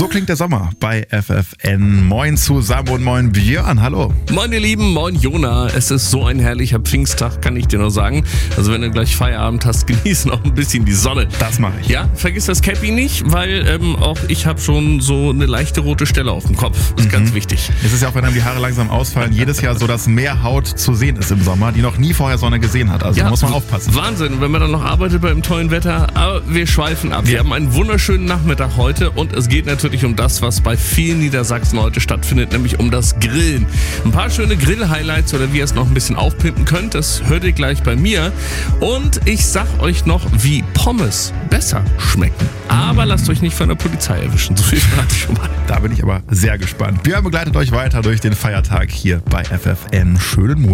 So klingt der Sommer bei FFN. Moin zusammen und moin Björn, hallo. Moin ihr Lieben, moin Jona. Es ist so ein herrlicher Pfingsttag, kann ich dir nur sagen. Also wenn du gleich Feierabend hast, genieß noch ein bisschen die Sonne. Das mache ich. Ja, vergiss das Cappy nicht, weil auch ich habe schon so eine leichte rote Stelle auf dem Kopf. Ist ganz wichtig. Es ist ja auch, wenn einem die Haare langsam ausfallen, jedes Jahr so, dass mehr Haut zu sehen ist im Sommer, die noch nie vorher Sonne gesehen hat. Also Ja, muss man aufpassen. Wahnsinn, wenn man dann noch arbeitet beim tollen Wetter. Aber wir schweifen ab. Wir haben einen wunderschönen Nachmittag heute und es geht natürlich um das, was bei vielen Niedersachsen heute stattfindet, nämlich um das Grillen. Ein paar schöne Grill-Highlights oder wie ihr es noch ein bisschen aufpimpen könnt, das hört ihr gleich bei mir. Und ich sag euch noch, wie Pommes besser schmecken. Aber lasst euch nicht von der Polizei erwischen, so viel verrate ich schon mal. Da bin ich aber sehr gespannt. Björn begleitet euch weiter durch den Feiertag hier bei FFN. Schönen Monat.